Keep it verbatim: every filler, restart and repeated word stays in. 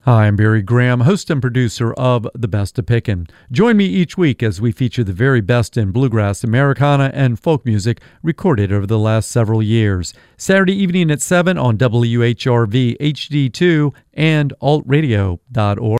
Hi, I'm Barry Graham, host and producer of The Best of Pickin'. Join me each week as we feature the very best in bluegrass, Americana, and folk music recorded over the last several years. Saturday evening at seven on W H R V H D two and alt radio dot org.